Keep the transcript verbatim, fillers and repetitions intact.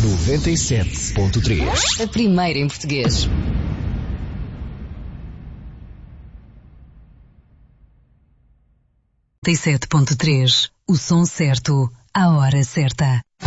noventa e sete ponto três. A primeira em português. noventa e sete ponto três. O som certo, à hora certa.